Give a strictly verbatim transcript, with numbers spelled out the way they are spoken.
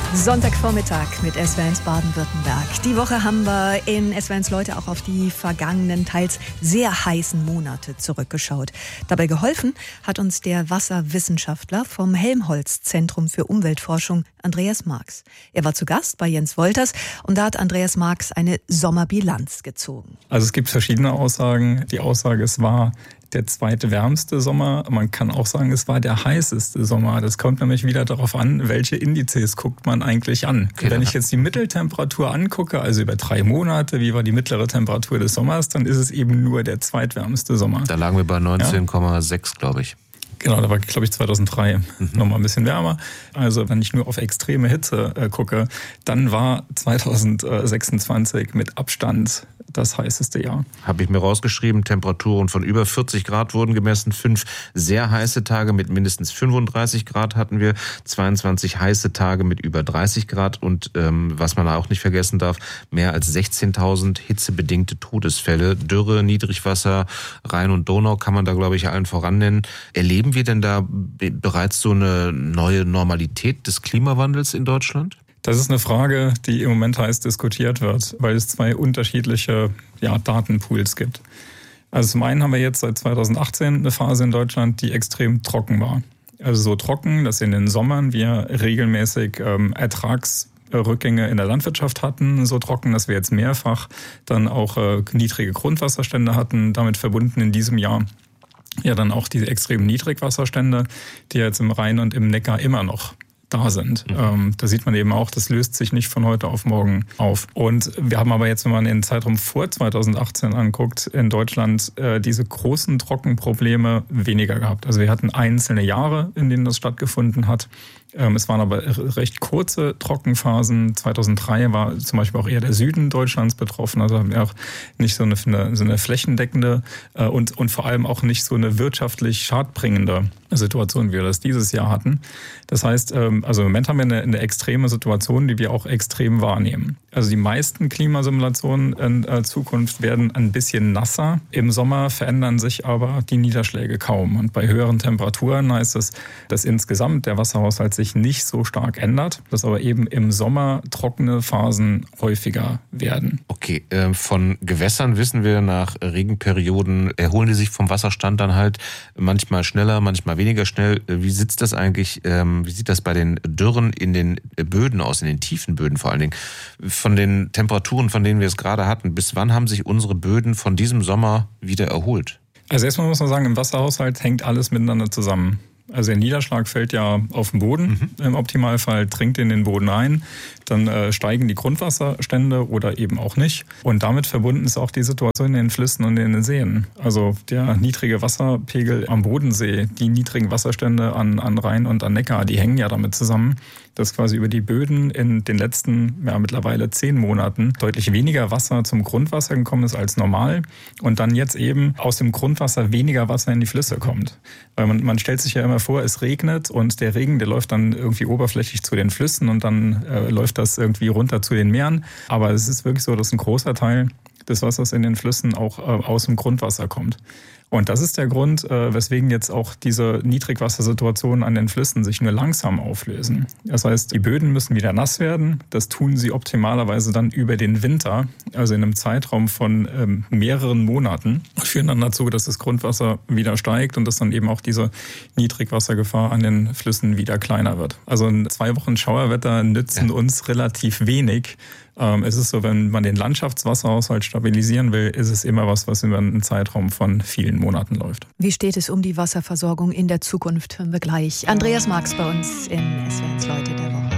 Sonntagvormittag mit S W R eins Baden-Württemberg. Die Woche haben wir in S W R eins Leute auch auf die vergangenen, teils sehr heißen Monate zurückgeschaut. Dabei geholfen hat uns der Wasserwissenschaftler vom Helmholtz-Zentrum für Umweltforschung, Andreas Marx. Er war zu Gast bei Jens Wolters und da hat Andreas Marx eine Sommerbilanz gezogen. Also es gibt verschiedene Aussagen. Die Aussage, es war der zweitwärmste Sommer. Man kann auch sagen, es war der heißeste Sommer. Das kommt nämlich wieder darauf an, welche Indizes guckt man eigentlich an. Okay, wenn ich jetzt die Mitteltemperatur angucke, also über drei Monate, wie war die mittlere Temperatur des Sommers, dann ist es eben nur der zweitwärmste Sommer. Da lagen wir bei neunzehn Komma sechs, ja. glaube ich. Genau, da war, glaube ich, zweitausenddrei mhm. nochmal ein bisschen wärmer. Also wenn ich nur auf extreme Hitze äh, gucke, dann war zweitausendsechsundzwanzig mit Abstand das heißeste Jahr. Habe ich mir rausgeschrieben, Temperaturen von über vierzig Grad wurden gemessen. Fünf sehr heiße Tage mit mindestens fünfunddreißig Grad hatten wir. zweiundzwanzig heiße Tage mit über dreißig Grad. Und ähm, was man auch nicht vergessen darf, mehr als sechzehntausend hitzebedingte Todesfälle. Dürre, Niedrigwasser, Rhein und Donau kann man da, glaube ich, allen voran nennen. Erleben wir denn da bereits so eine neue Normalität des Klimawandels in Deutschland? Das ist eine Frage, die im Moment heiß diskutiert wird, weil es zwei unterschiedliche ja, Datenpools gibt. Also zum einen haben wir jetzt seit zweitausendachtzehn eine Phase in Deutschland, die extrem trocken war. Also so trocken, dass in den Sommern wir regelmäßig ähm, Ertragsrückgänge in der Landwirtschaft hatten, so trocken, dass wir jetzt mehrfach dann auch äh, niedrige Grundwasserstände hatten, damit verbunden in diesem Jahr ja dann auch die extremen Niedrigwasserstände, die jetzt im Rhein und im Neckar immer noch da sind. Mhm. Ähm, da sieht man eben auch, das löst sich nicht von heute auf morgen auf. Und wir haben aber jetzt, wenn man den Zeitraum vor zweitausendachtzehn anguckt, in Deutschland äh, diese großen Trockenprobleme weniger gehabt. Also wir hatten einzelne Jahre, in denen das stattgefunden hat. Ähm, es waren aber recht kurze Trockenphasen. zweitausenddrei war zum Beispiel auch eher der Süden Deutschlands betroffen. Also haben wir auch nicht so eine, so eine flächendeckende äh, und, und vor allem auch nicht so eine wirtschaftlich schadbringende Situation, wie wir das dieses Jahr hatten. Das heißt, ähm, also im Moment haben wir eine, eine extreme Situation, die wir auch extrem wahrnehmen. Also die meisten Klimasimulationen in äh, Zukunft werden ein bisschen nasser. Im Sommer verändern sich aber die Niederschläge kaum. Und bei höheren Temperaturen heißt es, dass insgesamt der Wasserhaushalt sich nicht so stark ändert, dass aber eben im Sommer trockene Phasen häufiger werden. Okay, äh, von Gewässern wissen wir, nach Regenperioden erholen die sich vom Wasserstand dann halt manchmal schneller, manchmal weniger schnell. Wie sitzt das eigentlich, ähm, wie sieht das bei den Dürren in den Böden aus, in den tiefen Böden vor allen Dingen? Von den Temperaturen, von denen wir es gerade hatten, bis wann haben sich unsere Böden von diesem Sommer wieder erholt? Also erstmal muss man sagen, im Wasserhaushalt hängt alles miteinander zusammen. Also der Niederschlag fällt ja auf den Boden, mhm. im Optimalfall dringt in den Boden ein, dann äh, steigen die Grundwasserstände oder eben auch nicht. Und damit verbunden ist auch die Situation in den Flüssen und in den Seen. Also der niedrige Wasserpegel am Bodensee, die niedrigen Wasserstände an, an Rhein und an Neckar, die hängen ja damit zusammen, dass quasi über die Böden in den letzten ja, mittlerweile zehn Monaten deutlich weniger Wasser zum Grundwasser gekommen ist als normal und dann jetzt eben aus dem Grundwasser weniger Wasser in die Flüsse kommt. Weil man, man stellt sich ja immer vor, es regnet und der Regen, der läuft dann irgendwie oberflächlich zu den Flüssen und dann äh, läuft das irgendwie runter zu den Meeren. Aber es ist wirklich so, dass ein großer Teil des Wassers in den Flüssen auch äh, aus dem Grundwasser kommt. Und das ist der Grund, äh, weswegen jetzt auch diese Niedrigwassersituationen an den Flüssen sich nur langsam auflösen. Das heißt, die Böden müssen wieder nass werden. Das tun sie optimalerweise dann über den Winter, also in einem Zeitraum von ähm, mehreren Monaten, und führen dann dazu, dass das Grundwasser wieder steigt und dass dann eben auch diese Niedrigwassergefahr an den Flüssen wieder kleiner wird. Also in zwei Wochen Schauerwetter nützen ja. uns relativ wenig. Ähm, es ist so, wenn man den Landschaftswasserhaushalt stabilisieren will, ist es immer was, was über einen Zeitraum von vielen Monaten läuft. Wie steht es um die Wasserversorgung in der Zukunft? Hören wir gleich. Andreas Marx bei uns in S W R eins Leute der Woche.